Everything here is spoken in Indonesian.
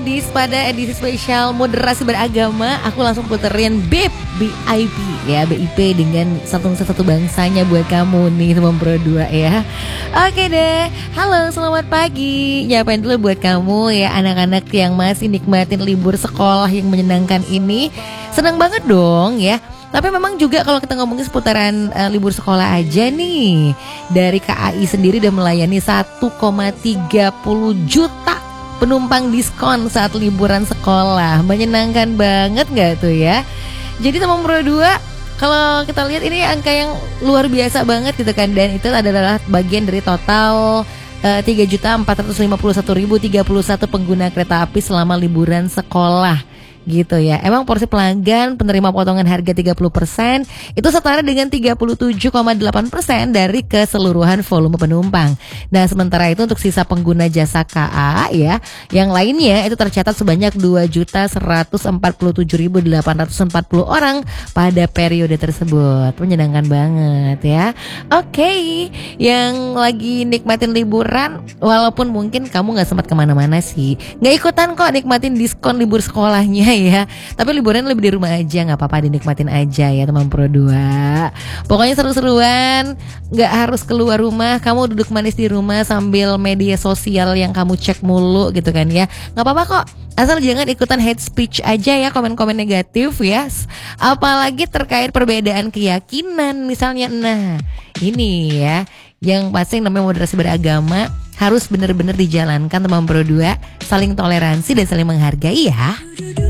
gadis, pada edisi spesial moderasi beragama, aku langsung puterin BIP ya, BIP dengan satu bangsanya buat kamu nih teman Pro 2 ya. Oke deh, halo selamat pagi. Nyapain dulu buat kamu ya anak-anak yang masih nikmatin libur sekolah yang menyenangkan ini. Senang banget dong ya. Tapi memang juga kalau kita ngomongin seputaran libur sekolah aja nih, dari KAI sendiri udah melayani 1,30 juta penumpang diskon saat liburan sekolah. Menyenangkan banget gak tuh ya? Jadi teman Pro 2, kalau kita lihat ini angka yang luar biasa banget gitu kan. Dan itu adalah bagian dari total 3.451.031 pengguna kereta api selama liburan sekolah gitu ya. Emang porsi pelanggan penerima potongan harga 30% itu setara dengan 37,8% dari keseluruhan volume penumpang. Nah, sementara itu untuk sisa pengguna jasa KA ya, yang lainnya itu tercatat sebanyak 2.147.840 orang pada periode tersebut. Menyenangkan banget ya. Oke, yang lagi nikmatin liburan, walaupun mungkin kamu gak sempat kemana-mana sih, gak ikutan kok nikmatin diskon libur sekolahnya ya, tapi liburan lebih di rumah aja, nggak apa-apa, dinikmatin aja ya teman Pro 2. Pokoknya seru-seruan, nggak harus keluar rumah, kamu duduk manis di rumah sambil media sosial yang kamu cek mulu gitu kan ya, nggak apa-apa kok, asal jangan ikutan hate speech aja ya, komen-komen negatif ya, apalagi terkait perbedaan keyakinan misalnya. Nah ini ya, yang pasti yang namanya moderasi beragama harus benar-benar dijalankan teman Pro 2, saling toleransi dan saling menghargai ya.